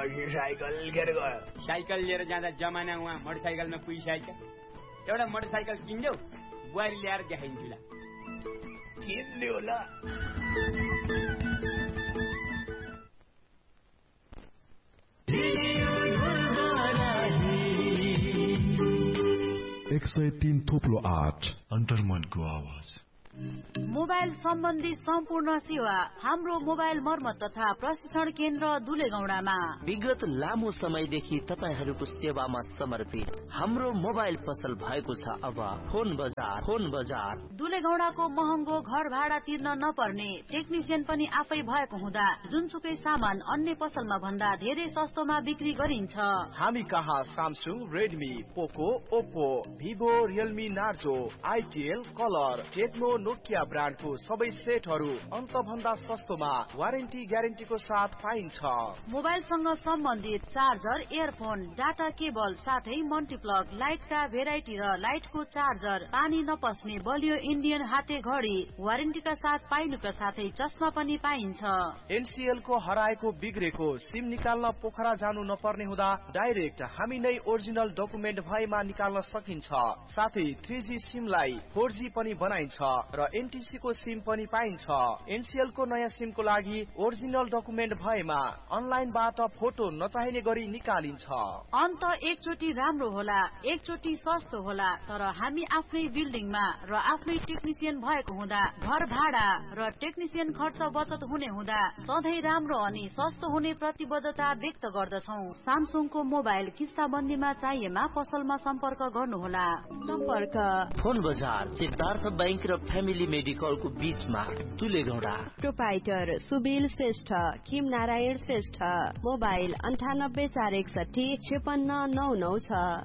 पछि साइकल लिएर गयो। साइकल लिएर जाँदा जमाना उहाँ मोटरसाइकलमा पुगिसकेछ। एउटा मोटरसाइकल किन्देऊ, बुहारी ल्याएर देखाइदिन्छु ल। किन्देऊ ल। 103.8 अन्तर्मनको आवाज। मोबाइल सम्बन्धी सम्पूर्ण सेवा हाम्रो मोबाइल मर्मत तथा प्रशिक्षण केन्द्र दुलेगौडामा विगत लामो समयदेखि तपाईहरूको सेवामा समर्पित हाम्रो मोबाइल पसल भएको छ। अब फोन बजार दुलेगौडाको महँगो घर भाडा तिर्न नपर्ने, टेक्निसियन पनि आफै भएको हुँदा जुनसुकै सामान अन्य पसलमा भन्दा धेरै सस्तोमा बिक्री गरिन्छ। हामी कहाँ सामसुङ, रेडमी, पोको, Oppo, Vivo, Realme, Narzo, आइटिएल, colour, Tecno, Nokia ब्रान्डको सबै सेटहरू अन्त भन्दा सस्तोमा वारेन्टी ग्यारेन्टीको साथ पाइन्छ। मोबाइलसँग सम्बन्धित चार्जर, इयरफोन, डाटा केबल साथै मल्टिप्लग, लाइटका भेराइटी र लाइटको चार्जर, पानी नपस्ने बलियो इन्डियन हाते घडी वारेन्टीका साथ पाइनुका साथै चस्मा पनि पाइन्छ। एनसीएल को हराएको बिग्रेको सिम निकाल्न पोखरा जानु नपर्ने हुँदा डाइरेक्ट हामी नै ओरिजिनल डकुमेन्ट भएमा निकाल्न सकिन्छ। साथै 3G सिमलाई 4G पनि बनाइन्छ र एनटीसी को सिम पनि पाइन्छ। एनसीएल को नयाँ सिम को लागि ओरिजिनल डकुमेन्ट भएमा अनलाइनबाट फोटो नचाहिने गरी निकालिन्छ। अन्त एकचोटि राम्रो होला, एकचोटि सस्तो होला, तर हामी आफ्नै बिल्डिङमा र आफ्नै टेक्निसियन भएको हुँदा घर भाडा र टेक्निसियन खर्च बचत हुने हुँदा सधैँ राम्रो अनि सस्तो हुने प्रतिबद्धता व्यक्त गर्दछौ। सामसुङको मोबाइल किस्ताबन्दीमा चाहिएमा पसलमा सम्पर्क गर्नुहोला। सम्पर्क फोन बजार, सिद्धार्थ बैंक र फ्यामिली मेडिकलको बीचमा दुलेगौडा। प्रोपाइटर सुबिल श्रेष्ठ, किम नारायण श्रेष्ठ, मोबाइल 9841 5699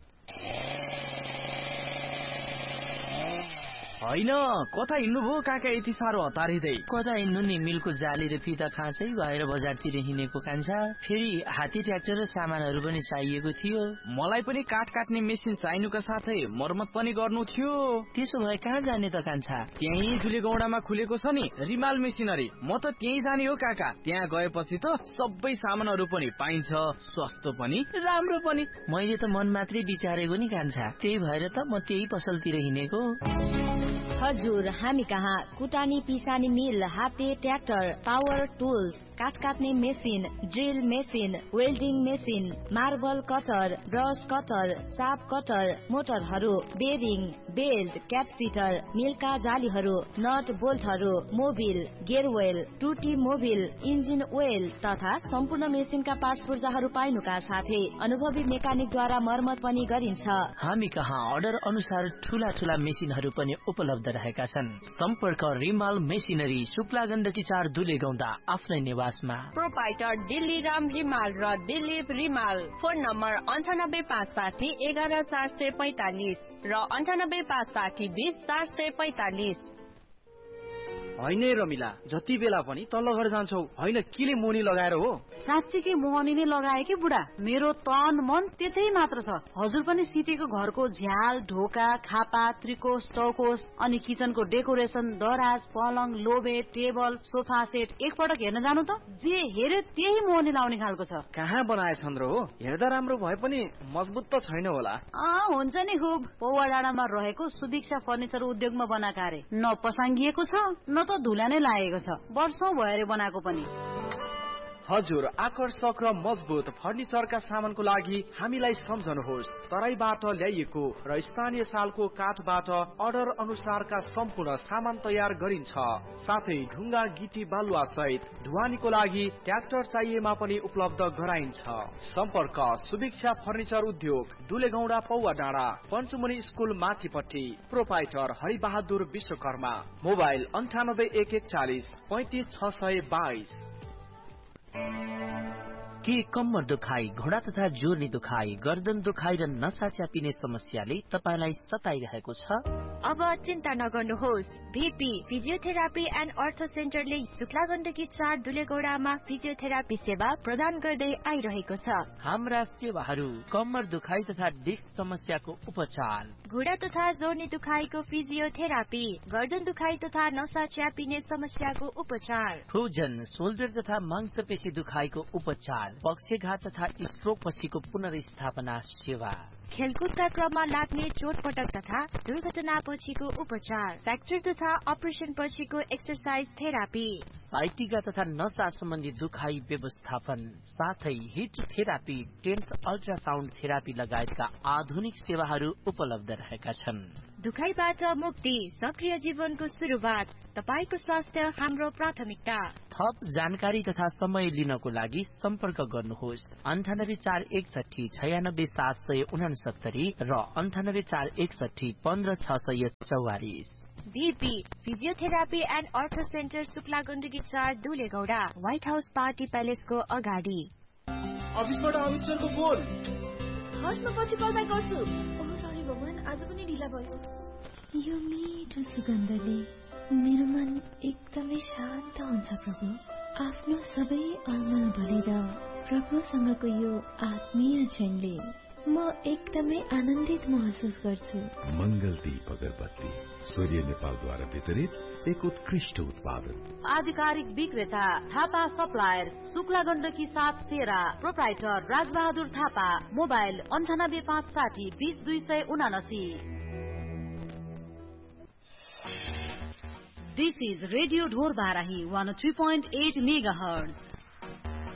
होइन कता हिँड्नु भो काका यति साह्रो हतारिँदै? कता हिँड्नु नि, मिलको जाली र फिता खाँचै भएर बजारतिर हिँडेको कान्छा। फेरि हात्ती ट्र्याक्टर र सामानहरू पनि चाहिएको थियो। मलाई पनि काठ काट्ने मेसिन चाहिनुका साथै मर्मत पनि गर्नु थियो। त्यसो भए कहाँ जाने त कान्छा? त्यही दुलेगौडामा खुलेको छ नि रिमाल मेसिनरी, म त त्यही जाने हो काका। त्यहाँ गएपछि त सबै सामानहरू पनि पाइन्छ, सस्तो पनि राम्रो पनि। मैले त मन मात्रै विचारेको नि कान्छा, त्यही भएर त म त्यही पसलतिर हिँडेको। हजुर, हामी कहाँ कुटानी पिसानी मिल, हाते ट्र्याक्टर, पावर टुल्स, काठ काट्ने machine, drill machine, welding machine, marble cutter, brush cutter, चाप cutter, मोटरहरू, bearing, belt, क्यापसिटर, मिलका जालीहरू, not बोल्टहरू, Mobil, गेयरवेल, टुटी मोबिल, इन्जिन ओइल तथा सम्पूर्ण मेसिनका पार्ट्स पूर्जाहरू पाइनुका साथै अनुभवी मेकानिकद्वारा मर्मत पनि गरिन्छ। हामी कहाँ अर्डर अनुसार ठूला ठूला मेसिनहरू पनि उपलब्ध रहेका छन्। सम्पर्क रिमाल मेसिनरी, शुक्ला गण्डकी 4 दुलेगौडा, आफ्नै निवासमा। प्रोपाइटर दिल्ली राम रिमाल र दिलीप रिमाल। फोन नम्बर 9856 11445 र 9856 20445। होइन रमिला, जति बेला पनि तल्लो घर जान्छौ, होइन किले मोनी लगाएर हो? साँच्चीकै मोहनी नै लगाए कि बुढा, मेरो तन मन त्यतै मात्र छ। हजुर पनि सितेको घरको झ्याल, ढोका, खापा, त्रिकोश, चौकोश अनि किचनको डेकोरेसन, दराज, पलङ, लोबे, टेबल, सोफा सेट एकपटक हेर्न जानु त। जे हेर्यो त्यही मोहनी लाउने खालको छ। कहाँ बनाएछन् र हो? हेर्दा राम्रो भए पनि मजबुत त छैन होला। हुन्छ नि खुब। पौवा डाँडामा रहेको सुभिक्षा फर्निचर उद्योगमा बनाएको अरे, न पसाङ्गिएको छ न त धुला नै लागेको छ। वर्षौं भयो बनाएको पनि। हजुर, आकर्षक र मजबुत फर्निचरका सामानको लागि हामीलाई सम्झनुहोस्। तराईबाट ल्याइएको र स्थानीय सालको काठबाट अर्डर अनुसारका सम्पूर्ण सामान तयार गरिन्छ। साथै ढुङ्गा, गिटी, बालुवा सहित ढुवानीको लागि ट्र्याक्टर चाहिएमा पनि उपलब्ध गराइन्छ। सम्पर्क सुभिक्षा फर्निचर उद्योग, दुलेगौडा, पौवा डाँडा, पञ्चमुनि स्कुल माथिपट्टि। प्रोपाइटर हरिबहादुर विश्वकर्मा। मोबाइल 9814 35622। के कम्मर दुखाइ, घोडा तथा जोर्नी दुखाइ, गर्दन दुखाइ र नसा च्यापिने समस्याले तपाईलाई सताइरहेको छ? अब चिन्ता नगर्नुहोस्। VP फिजियोथेरापी एन्ड अर्थो सेन्टरले शुक्ला गण्डकी 4 दुलेगौडामा फिजियोथेरापी सेवा प्रदान गर्दै आइरहेको छ। हाम्रा सेवाहरू कम्मर दुखाइ तथा डिस्क समस्याको उपचार, घुँडा तथा जोर्नी दुखाइको फिजियोथेरापी, गर्दन दुखाइ तथा नसा च्यापिने समस्याको उपचार, फ्रोजन शोल्डर तथा मांसपेशी दुखाइको उपचार, पक्षघात तथा स्ट्रोक पछिको पुनर्स्थापना सेवा, खेलकुदका क्रममा लाग्ने चोटपटक तथा दुर्घटना पछिको उपचार, फ्र्याक्चर तथा अपरेसन पछिको एक्सरसाइज थेरापी, साइटिका तथा नसा सम्बन्धी दुखाइ व्यवस्थापन, साथै hit therapy, tense ultrasound therapy लगायतका आधुनिक सेवाहरू उपलब्ध रहेका छन्। दुखाइबाट मुक्ति, सक्रिय जीवनको सुरुवात, तपाईको स्वास्थ्य हाम्रो प्राथमिकता। थप जानकारी तथा समय लिनको लागि सम्पर्क गर्नुहोस् 9841696769 र 9841156644। VP फिजियोथेरापी एन्ड अर्थो centre Shukla Gandaki 4 दुलेगौडा, white house party प्यालेसको अगाडि। अफिसबाट अमित सरको फोन। हस् म पछि कल ब्याक गर्छु। ओह सरी भगवान, आज पनि ढिला भयो। यो मिठो सुगन्धले मेरो मन एकदमै शान्त हुन्छ प्रभु। आफ्नो सबै अलमल भरेर प्रभुसँगको यो आत्मीय क्षणले म एकदमै आनन्दित महसुस गर्छु। मंगल दीप अगरबत्ती सूर्य नेपालद्वारा वितरित एक उत्कृष्ट उत्पादन। आधिकारिक विक्रेता Thapa suppliers, Shukla Gandaki 7 Sera, proprietor Rajbahadur Thapa, mobile 98560 20279। This is Radio Dhor Barahi 103.8 megahertz.